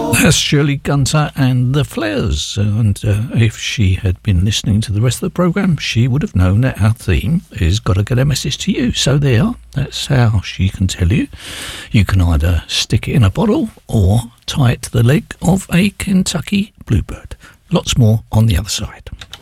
That's Shirley Gunter and the Flares. And if she had been listening to the rest of the programme, she would have known that our theme is Gotta Get a Message to You. So there, that's how she can tell you. You can either stick it in a bottle or tie it to the leg of a Kentucky bluebird. Lots more on the other side.